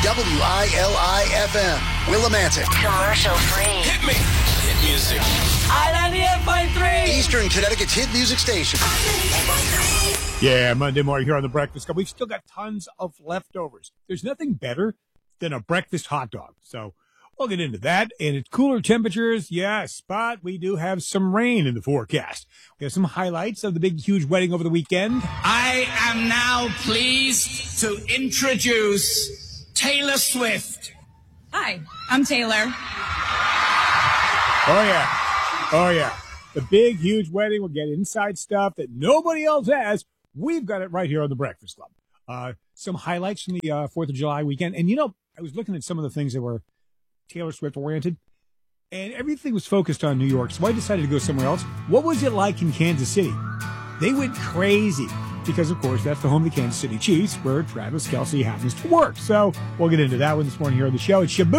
WILI-FM, Willimantic. Commercial free. Hit me. Hit music. I-98.3. Eastern Connecticut's hit music station. Yeah, Monday morning here on the Breakfast Club. We've still got tons of leftovers. There's nothing better than a breakfast hot dog. So we'll get into that. And it's cooler temperatures. Yes, but we do have some rain in the forecast. We have some highlights of the big, huge wedding over the weekend. I am now pleased to introduce Taylor Swift. Hi, I'm Taylor. Oh, yeah. Oh, yeah. The big, huge wedding. We'll get inside stuff that nobody else has. We've got it right here on the Breakfast Club. Some highlights from the 4th of July weekend. And, you know, I was looking at some of the things that were Taylor Swift oriented, and everything was focused on New York. So I decided to go somewhere else. What was it like in Kansas City? They went crazy because, of course, that's the home of the Kansas City Chiefs, where Travis Kelce happens to work. So we'll get into that one this morning here on the show. It's Shaboom.